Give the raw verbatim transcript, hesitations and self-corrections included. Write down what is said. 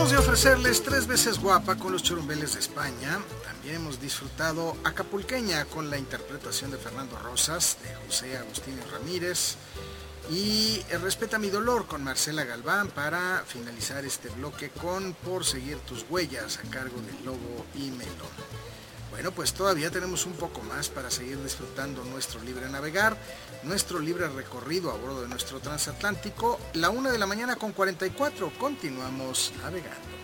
Acabamos de ofrecerles Tres veces guapa con los Churumbeles de España. También hemos disfrutado Acapulqueña con la interpretación de Fernando Rosas, de José Agustín Ramírez. Y Respeta mi dolor con Marcela Galván para finalizar este bloque con Por seguir tus huellas a cargo de Lobo y Melón. Bueno, pues todavía tenemos un poco más para seguir disfrutando nuestro libre navegar, nuestro libre recorrido a bordo de nuestro transatlántico. La una de la mañana con cuarenta y cuatro, continuamos navegando.